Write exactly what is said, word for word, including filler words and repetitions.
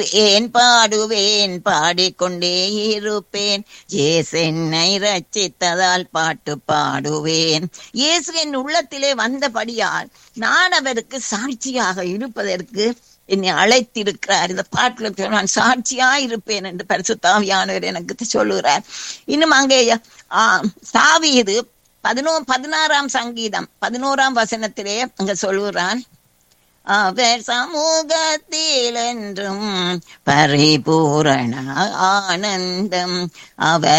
ஏன் பாடுவேன், பாடிக்கொண்டே இருப்பேன். இயேசு என்னை ரட்சித்ததால் பாட்டு பாடுவேன். இயேசு என் உள்ளத்திலே வந்தபடியால் நான் அவருக்கு சாட்சியாக இருப்பதற்கு என்னை அழைத்திருக்கிறார். இந்த பாட்டுல நான் சாட்சியா இருப்பேன் என்று பரிசுத்த ஆவியானவர் எனக்கு சொல்லுகிறார். இன்னும் அங்கே ஆஹ் தாவீது பதினோ பதினாறாம் சங்கீதம் பதினோராம் வசனத்திலே அங்க சொல்லுகிறான், அவர் சமூகத்தில் என்றும் பரிபூரண ஆனந்தம், அவர்